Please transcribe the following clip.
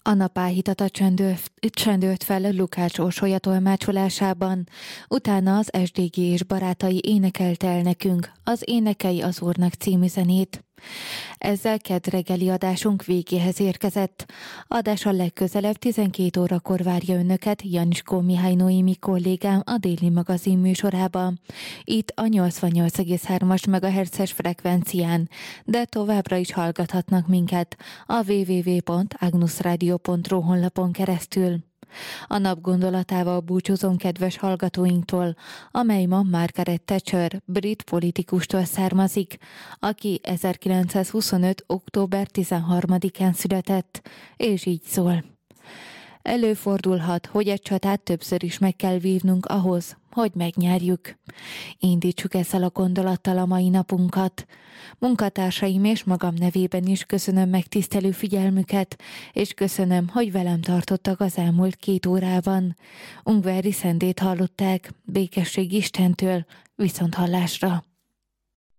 A nap áhítata csendült fel Lukács Orsolya tolmácsolásában. Utána az SDG és barátai énekelte el nekünk az Énekelj az Úrnak című zenét. Ezzel kedd reggeli adásunk végéhez érkezett. Adás a legközelebb 12 órakor várja önöket Janiskó Mihály Noémi kollégám a Déli magazin műsorába. Itt a 88,3-as MHz-es frekvencián, de továbbra is hallgathatnak minket a www.agnusradio.ru honlapon keresztül. A nap gondolatával búcsúzom kedves hallgatóinktól, amely ma Margaret Thatcher, brit politikustól származik, aki 1925. október 13-án született, és így szól. Előfordulhat, hogy egy csatát többször is meg kell vívnunk ahhoz, hogy megnyerjük. Indítsuk ezzel a gondolattal a mai napunkat. Munkatársaim és magam nevében is köszönöm megtisztelő figyelmüket, és köszönöm, hogy velem tartottak az elmúlt 2 órában. Ungvári Szendét hallották, békesség Istentől, viszonthallásra.